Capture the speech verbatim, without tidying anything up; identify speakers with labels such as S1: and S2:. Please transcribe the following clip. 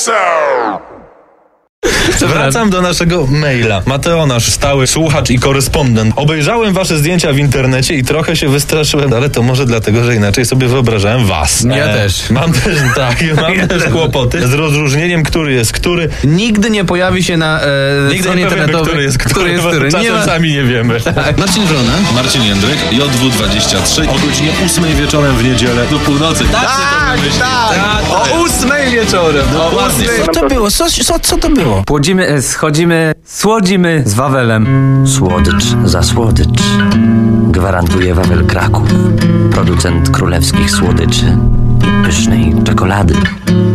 S1: Wracam do naszego maila. Mateo, nasz stały słuchacz i korespondent. Obejrzałem wasze zdjęcia w internecie i trochę się wystraszyłem, ale to może dlatego, że inaczej sobie wyobrażałem was.
S2: Ja
S1: e,
S2: też.
S1: Mam też, tak, mam ja też kłopoty z rozróżnieniem, który jest który.
S2: Nigdy nie pojawi się na e,
S1: Nigdy
S2: stronie
S1: nie powiemy,
S2: internetowej,
S1: który jest który,
S2: który jest
S1: bo
S2: który.
S1: czasem
S2: Nie ma...
S1: sami nie wiemy.
S2: Tak.
S3: Marcin Żona, Marcin Jędryk, J W dwadzieścia trzy o godzinie ósmej wieczorem w niedzielę do północy. Tak,
S2: Tak, tak,
S3: tak.
S2: o ósmej wieczorem. O
S3: Dokładnie.
S2: ósmej.
S4: Co to było? Co, co, co to było?
S5: Płodzimy, e, schodzimy, słodzimy z Wawelem.
S4: Słodycz za słodycz. Gwarantuje Wawel Kraków. Producent królewskich słodyczy i pysznej czekolady.